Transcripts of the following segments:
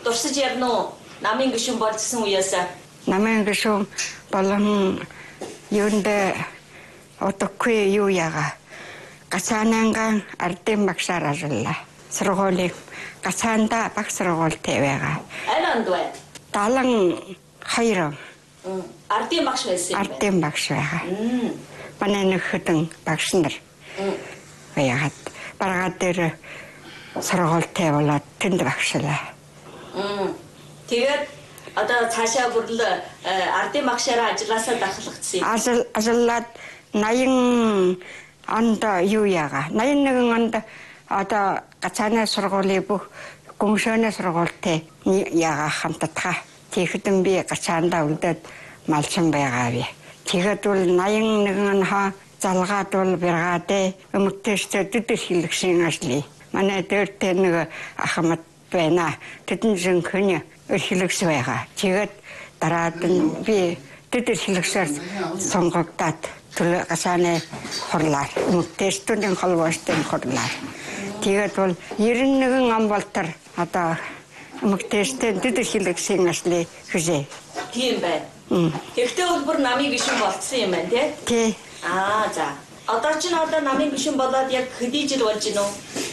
дурсаж ярина уу? Намын гишүүн болсон үеэсээ. Намын гишүүн болон юундэ отокгүй юу яга. Гацаанангаан ардын багшаар ажиллаа. Сургуулийн гацаанда багш сургуультай байгаа. Аль онд вэ? 72. Ардын багш байсан юм байна. Ардын багш байгаа. Манай нөхөдөн багш нар. Яагаад баргаад дээр сургуультай болоод тэнд багшлаа. Тэгээд одоо цаашаа бүрл ардын багшаараа ажилласаа дахлагдсан юм. Ажиллаад 80 онд юу яага. 81 онд одоо гацааны сургуулийн бүх гүншөөний сургуультай яага хамтдаа. Тэгэхэд би гацаандаа үлдээд малчин байгаа би. Тэгээд бол 81 он залгаад бол бэргадэ өмгтэйчтэй дэдэр хэлгшин ажлыг. Манай дээртэй нэг ахмад байна. Тэдэн жинхэнэ хэлгш байгаа. Тэгээд дараад нь би дэдэр хэлгшээр сонгогдоод төлөө гасааны хурлаар өмгтэйчдийн холбоотой хурлаар. Тэгээд бол 91 он болтор одоо өмгтэйчтэй дэдэр хэлгшин ажлыг хийжээ. Тийм байна. Тэгтээ бол бүр намын гишүүн болцсон юм байна тий. За. Одоо ч намын гишүүн болоод яг хэдий жил болж гинөө?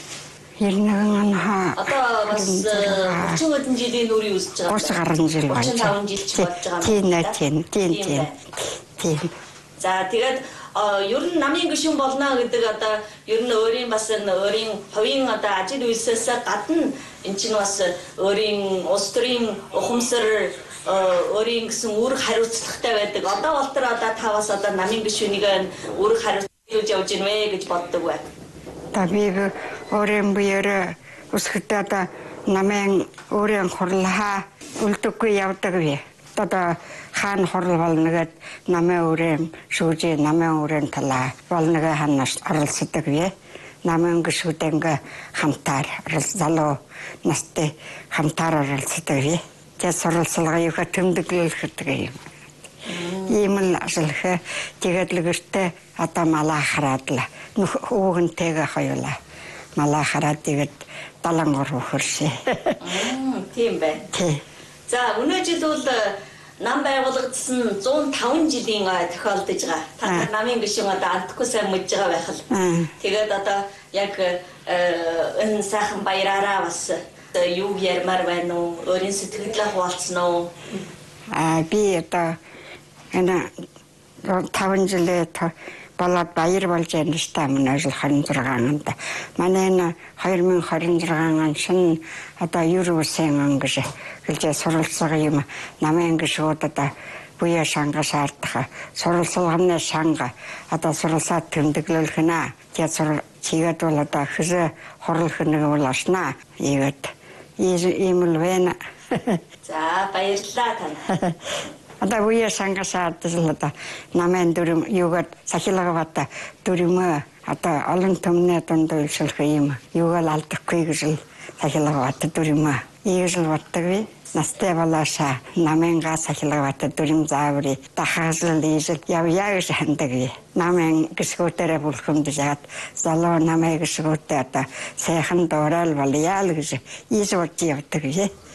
91 он одоо бас 30 хэдэн жилийн нүрийн үсэж байгаа. 30 гаруй жил болж байгаа. 35 жил ч болж байгаа. Тийм. За тэгээд ер нь намын гишүүн болно гэдэг одоо ер нь өөрийн бас өөрийн хувийн одоо ажил үйлсээс гадна эн чинь бас өөрийн улс төрийн ухамсар өөрийн гэсэн үүрэг хариуцлагатай байдаг. Одоо болтор та бас одоо намын гишүүнийг үүрэг хариуцуулж явж гин вэ гэж боддог бай. Та би өөрийн биеэр өсгөдөө одоо намын өөрийн хурлаа үлдэггүй явдаг бай. Одоо хаан хурал болно гэд намын өөрийн шүүжээ намын өөрийн талаа болно гэ ханаас оролцдог бай. Намын гишүүдэнгээ хамтаар залуу настай хамтаар оролцдог бай. Тэгээд суралцлагаа юуха тэмдэглүүлэх гэдэг юм. Ийм л ажиллах. Тэгээд л гэртээ одоо малаа хараадлаа. Өвгөнтэйгээ хоёулаа. Малаа хараад тэгээд 73 хөршээ. Тийм байна. Тий. За өнөө жил бол нам байгуулагдсан 105 жилийн тохиолдож байгаа. Та намын гишүүн одоо алдахгүй сайн мэдж байгаа байх л. Тэгээд одоо яг энэ сайхан баяраараа бас юу ярмаар байна уу? Өөрийн сэтгэлээ хуваалцсан уу? Би одоо энэ 5 жилээ болоод баяр болж байна шүү дээ. Манай жил 26 онд. Манай энэ 2026 он шин одоо Евросын он гэж хэлж суралцсан юм. Намын гишүүд одоо буяа шанга шаардах. Суралцлагын шанга одоо суралцаад тэмдэглүүлэх нэ. Тэгээд бол одоо хэзээ хурлах нэг бол ашнаа. Ийм л байна. За баярлалаа тань. Одоо буяа шанга шаардсан одоо намын дүрм юугаар сахилагавата дүрмөө одоо олон төмнөө дунд үйлчлэх юм. Юугаар алдахгүй гэж сахилагавата дүрмөө ийгэл боддог би. Настай болоошаа намынгаа сахилагавата дүрм зааврыг дахаалал ийжэл явъя гэж хандаг би. Намын гисгүүтэрэ бүлхэмдэж яад залуу намын гисгүүтээ одоо сайхан дуурал болъя л гэж ийж бодж явдаг би.